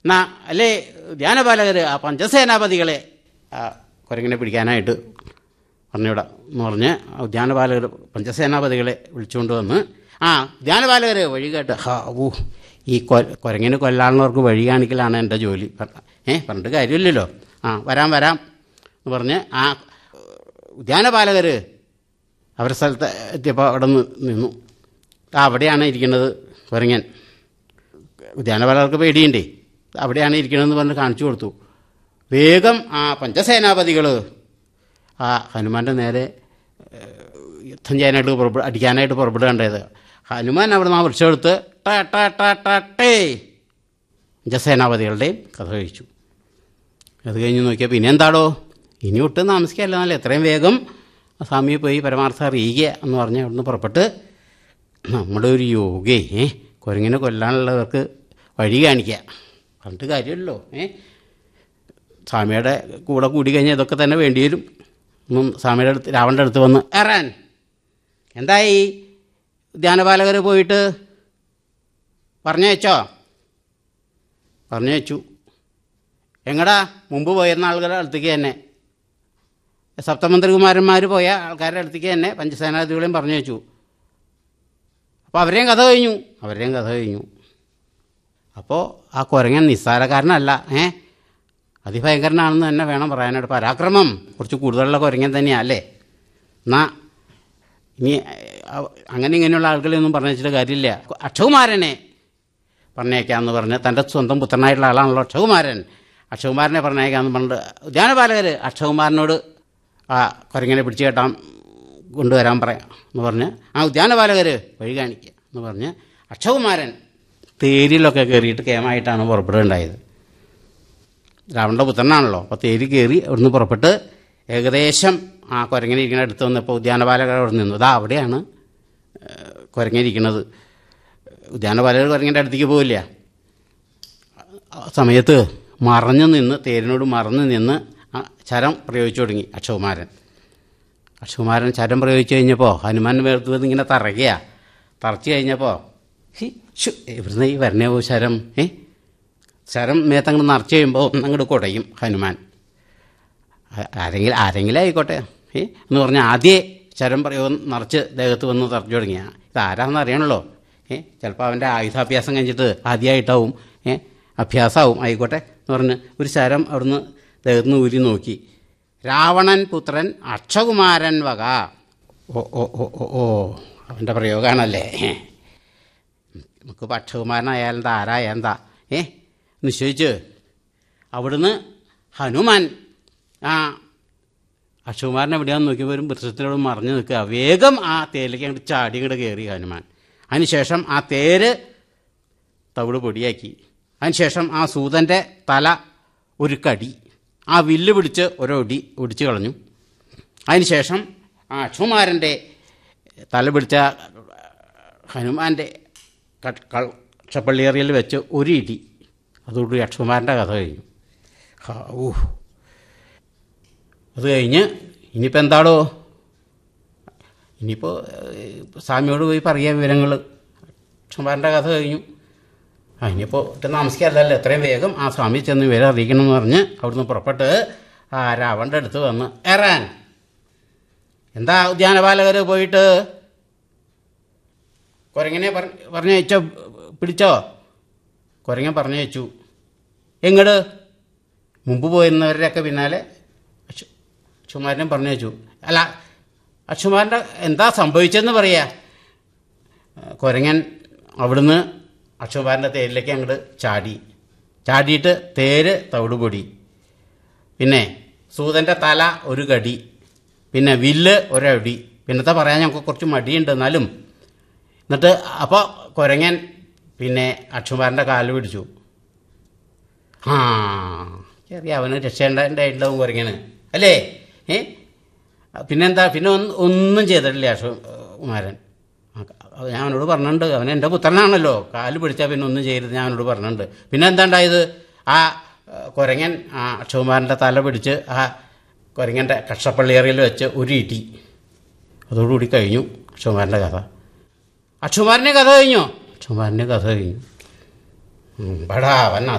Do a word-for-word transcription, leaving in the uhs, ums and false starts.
എന്നാ അല്ലേ ധ്യാനപാലകർ ആ പഞ്ചസേനാപതികളെ ആ കുരങ്ങനെ പിടിക്കാനായിട്ട് പറഞ്ഞുവിടാം എന്ന് പറഞ്ഞ് ധ്യാനപാലകർ പഞ്ചസേനാപതികളെ വിളിച്ചുകൊണ്ട് വന്ന് ആ ധ്യാനപാലകർ വഴി കേട്ട് ഹാ ഊ ഈ കൊ കുരങ്ങിന് കൊല്ലാനുള്ളവർക്ക് വഴി കാണിക്കലാണ് എൻ്റെ ജോലി. ഏ പറഞ്ഞിട്ട് കാര്യമില്ലല്ലോ. ആ വരാം വരാം എന്ന് പറഞ്ഞ് ആ ധ്യാനപാലകർ അവരുടെ സ്ഥലത്ത് എത്തിയപ്പോൾ അവിടെ നിന്ന് നിന്നു. ആ അവിടെയാണ് ഇരിക്കുന്നത് കുരങ്ങൻ. ധ്യാനപാലകർക്ക് പേടിയുണ്ടേ. അവിടെയാണ് ഇരിക്കണമെന്ന് പറഞ്ഞ് കാണിച്ചു കൊടുത്തു. വേഗം ആ പഞ്ചസേനാപതികൾ ആ ഹനുമാൻ്റെ നേരെ യുദ്ധം ചെയ്യാനായിട്ട് പുറപ്പെടുക അടിക്കാനായിട്ട് പുറപ്പെടുകയുണ്ടായത്. ഹനുമാൻ അവിടെ നിന്ന് ആ വൃക്ഷം എടുത്ത് ട ട ട ട ടേ പഞ്ചസേനാപതികളുടെയും കഥ കഴിച്ചു. അത് കഴിഞ്ഞ് നോക്കിയാൽ പിന്നെ എന്താടോ ഇനി ഒട്ടും താമസിക്കാമല്ലോ, നല്ല എത്രയും വേഗം സ്വാമിയെ പോയി പരമാർത്ഥം അറിയിക്കുക എന്ന് പറഞ്ഞ് അവിടുന്ന് പുറപ്പെട്ട് നമ്മുടെ ഒരു യോഗേ ഏ കുരങ്ങിനെ കൊല്ലാനുള്ളവർക്ക് വഴി കാണിക്കുക പറഞ്ഞിട്ട് കാര്യമല്ലോ. ഏ സ്വാമിയുടെ കൂടെ കൂടി കഴിഞ്ഞാൽ ഇതൊക്കെ തന്നെ വേണ്ടി വരും. ഒന്നും സ്വാമിയുടെ അടുത്ത് രാവണൻ്റെ അടുത്ത് വന്ന് ഏറാൻ എന്തായി ധ്യാനപാലകർ പോയിട്ട് പറഞ്ഞയച്ചോ? പറഞ്ഞയച്ചു. എങ്ങടാ മുമ്പ് പോയിരുന്ന ആളുകളുടെ അടുത്തേക്ക് തന്നെ സപ്തമന്ത്രികുമാരന്മാർ പോയ ആൾക്കാരുടെ അടുത്തേക്ക് തന്നെ പഞ്ചസേനാധികളെയും പറഞ്ഞു വെച്ചു. അപ്പോൾ അവരെയും കഥ കഴിഞ്ഞു അവരുടെയും കഥ കഴിഞ്ഞു അപ്പോൾ ആ കുരങ്ങൻ നിസ്സാരക്കാരനല്ല, ഏ അതിഭയങ്കരനാണെന്ന് തന്നെ വേണം പറയാനായിട്ട്. പരാക്രമം കുറച്ച് കൂടുതലുള്ള കുരങ്ങൻ തന്നെയാണ് അല്ലേ. എന്നാ ഇനി അങ്ങനെ ഇങ്ങനെയുള്ള ആളുകളെയൊന്നും പറഞ്ഞു വെച്ചിട്ട് കാര്യമില്ല. അക്ഷകുമാരനെ പറഞ്ഞേക്കാമെന്ന് പറഞ്ഞ് തൻ്റെ സ്വന്തം പുത്രനായിട്ടുള്ള ആളാണല്ലോ അക്ഷകുമാരൻ. അക്ഷകുമാരനെ പറഞ്ഞേക്കാമെന്ന് പറഞ്ഞിട്ട് ധ്യാനപാലകർ അക്ഷകുമാരനോട് ആ കുരങ്ങനെ പിടിച്ചു കേട്ടാൻ കൊണ്ടുവരാൻ പറയാം എന്ന് പറഞ്ഞ് ആ ധ്യാനപാലകർ വഴി കാണിക്കുക എന്ന് പറഞ്ഞ് അക്ഷകുമാരൻ തേരിലൊക്കെ കയറിയിട്ട് കേമായിട്ടാണ് പുറപ്പെടുകയുണ്ടായത്. രാവണൻ്റെ പുത്രനാണല്ലോ. അപ്പോൾ തേരി കയറി അവിടുന്ന് പുറപ്പെട്ട് ഏകദേശം ആ കുരങ്ങനെ ഇരിക്കുന്ന അടുത്ത് വന്നപ്പോൾ ഉദ്യാനപാലകർ അവിടെ നിന്നു. അതാ അവിടെയാണ് കുരങ്ങിരിക്കുന്നത്. ഉദ്യാനപാലകർ കുരങ്ങൻ്റെ അടുത്തേക്ക് പോവില്ല. സമയത്ത് മറഞ്ഞു നിന്ന് തേരിനോട് മറഞ്ഞു നിന്ന് ചരം പ്രയോഗിച്ചു തുടങ്ങി അക്ഷകുമാരൻ. അക്ഷകുമാരൻ ചരം പ്രയോഗിച്ചു കഴിഞ്ഞപ്പോൾ ഹനുമാൻ വേർത്തത് ഇങ്ങനെ തറയ്ക്കുക. തറച്ചു കഴിഞ്ഞപ്പോൾ ഹി ഷു ഇവിടുന്ന് ഈ വരണേ പോ ശരം ഏ ശരം മേത്തങ്ങോട്ട് നിറച്ച് കഴിയുമ്പോൾ അങ്ങോട്ട് കുടയും ഹനുമാൻ. ആരെങ്കിലും ആരെങ്കിലും ആയിക്കോട്ടെ ഏ എന്ന് പറഞ്ഞാൽ ആദ്യേ ശരം പ്രയോഗം നിറച്ച് ദേഹത്ത് വന്ന് തറച്ചു തുടങ്ങിയ ഇതാരാണെന്ന് അറിയണല്ലോ. ഏ ചിലപ്പോൾ അവൻ്റെ ആയുധാഭ്യാസം കഴിഞ്ഞിട്ട് ആദ്യമായിട്ടാവും ഏ അഭ്യാസമാവും ആയിക്കോട്ടെ എന്ന് പറഞ്ഞ് ഒരു ശരം അവിടുന്ന് ദേഹത്ത് നിന്ന് ഊരി നോക്കി. രാവണൻ പുത്രൻ അക്ഷകുമാരൻ വക. ഓ ഓ ഓ ഓ ഓ അവൻ്റെ പ്രയോഗമാണല്ലേ. നമുക്കിപ്പോൾ അക്ഷകുമാരനായാലെന്താ ആരായെന്താ ഏ നിശ്ചയിച്ച് അവിടുന്ന് ഹനുമാൻ ആ അക്ഷകുമാരൻ എവിടെയാണെന്ന് നോക്കിയപ്പോൾ ഒരു വൃക്ഷത്തിനോട് മറിഞ്ഞു നിൽക്കുക. വേഗം ആ തേരിലേക്ക് അങ്ങോട്ട് ചാടി അങ്ങോട്ട് കയറി ഹനുമാൻ. അതിനുശേഷം ആ തേര് തവിട് പൊടിയാക്കി. അതിനുശേഷം ആ സൂതൻ്റെ തല ഒരു കടി, ആ വില്ല് പിടിച്ച് ഒരൊടി ഒടിച്ച് കളഞ്ഞു. അതിനുശേഷം ആ അക്ഷകുമാരൻ്റെ തല പിടിച്ച ഹനുമാൻ്റെ ക്ഷപ്പള്ളിയേറിയൽ വെച്ച് ഒരു ഇടി. അതോടുകൂടി അക്ഷകുമാരൻ്റെ കഥ കഴിഞ്ഞു. ഊ അത് കഴിഞ്ഞ് ഇനിയിപ്പോൾ എന്താടോ ഇനിയിപ്പോൾ സ്വാമിയോട് പോയി പറയുക വിവരങ്ങൾ. അക്ഷകുമാരൻ്റെ കഥ കഴിഞ്ഞു. ആ ഇനിയിപ്പോൾ ഒട്ടും താമസിക്കാറില്ലല്ലോ, എത്രയും വേഗം ആ സ്വാമി ചെന്ന് വിവരം അറിയിക്കണം എന്ന് പറഞ്ഞ് അവിടുന്ന് പുറപ്പെട്ട് ആ രാവണൻ്റെ അടുത്ത് വന്ന് ഏറാൻ എന്താ ഉദ്യാനപാലകർ പോയിട്ട് കുരങ്ങനെ പറഞ്ഞു വെച്ചോ പിടിച്ചോ? കുരങ്ങൻ പറഞ്ഞു വെച്ചു. എങ്ങട് മുമ്പ് പോയിരുന്നവരുടെയൊക്കെ പിന്നാലെ അക്ഷകുമാരനും പറഞ്ഞു വെച്ചു. അല്ല അക്ഷകുമാരൻ്റെ എന്താ സംഭവിച്ചതെന്ന് പറയാ. കുരങ്ങൻ അവിടുന്ന് അക്ഷകുമാരൻ്റെ തേരിലേക്ക് അങ്ങോട്ട് ചാടി. ചാടിയിട്ട് തേര് തവിട് പൊടി, പിന്നെ സൂതൻ്റെ തല ഒരു കടി, പിന്നെ വില്ല് ഒരടി. പിന്നത്തെ പറയാൻ ഞങ്ങൾക്ക് കുറച്ച് മടിയുണ്ട് എന്നാലും. എന്നിട്ട് അപ്പോൾ കുരങ്ങൻ പിന്നെ അക്ഷകുമാരൻ്റെ കാല് പിടിച്ചു. ആ ചെറിയ അവന് രക്ഷയുണ്ടായിട്ടുണ്ടാവും കുരങ്ങന് അല്ലേ. ഏ പിന്നെന്താ പിന്നെ ഒന്ന് ഒന്നും ചെയ്തിട്ടില്ല അക്ഷകുമാരൻ. ഞാൻ അവനോട് പറഞ്ഞിട്ടുണ്ട്, അവൻ എൻ്റെ പുത്രനാണല്ലോ, കാല് പിടിച്ചാൽ പിന്നെ ഒന്നും ചെയ്യരുത് ഞാൻ അവനോട് പറഞ്ഞിട്ടുണ്ട്. പിന്നെ എന്താ ഉണ്ടായത്, ആ കുരങ്ങൻ ആ അക്ഷകുമാരൻ്റെ തല പിടിച്ച് ആ കുരങ്ങൻ്റെ കക്ഷപ്പള്ളിയേറിയിൽ വെച്ച് ഒരു ഇടി. അതോടുകൂടി കഴിഞ്ഞു അക്ഷകുമാരൻ്റെ കഥ. അക്ഷകുമാരൻ്റെ കഥ കഴിഞ്ഞോ? അക്ഷകുമാരൻ്റെ കഥ കഴിഞ്ഞു. ബടാ വന്ന